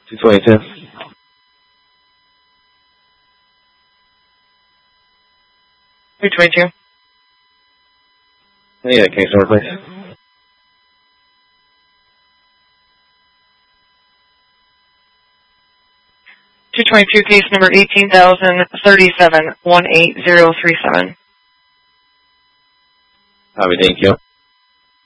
222. Yeah, case number, please. 222, case number 18,037, 18037. Copy, thank you.